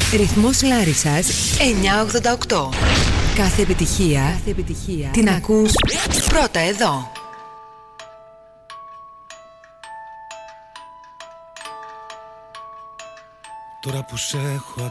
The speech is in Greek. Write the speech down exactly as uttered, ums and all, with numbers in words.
Ρυθμός Λάρισσας εννιακόσια ογδόντα οκτώ. Κάθε επιτυχία, Κάθε επιτυχία την ακούς πρώτα εδώ. Τώρα που σε έχω